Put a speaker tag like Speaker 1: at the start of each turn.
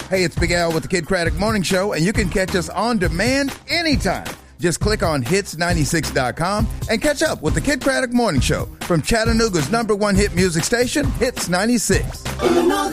Speaker 1: Hey, it's Big Al with the Kid Craddock Morning Show, and you can catch us on demand anytime. Just click on hits96.com and catch up with the Kid Craddock Morning Show from Chattanooga's #1 hit music station, Hits 96.